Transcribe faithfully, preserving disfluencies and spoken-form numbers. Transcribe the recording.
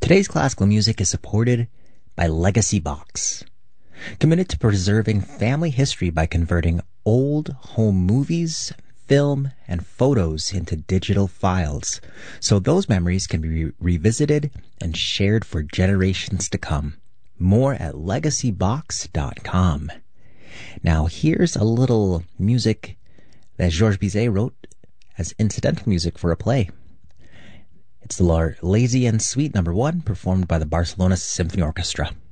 Today's classical music is supported by Legacy Box, committed to preserving family history by converting old home movies, film, and photos into digital files, so those memories can be re- revisited and shared for generations to come. More at legacy box dot com. Now here's a little music that Georges Bizet wrote as incidental music for a play. It's the Lazy and Sweet number one, performed by the Barcelona Symphony Orchestra.